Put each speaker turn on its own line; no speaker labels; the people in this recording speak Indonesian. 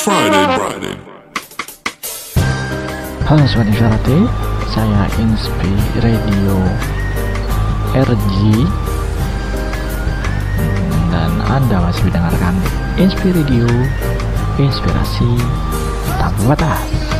Friday.
Halo Sobat Inspirasi, saya Inspi Radio RG dan Anda masih mendengarkan Inspi Radio, inspirasi tanpa batas.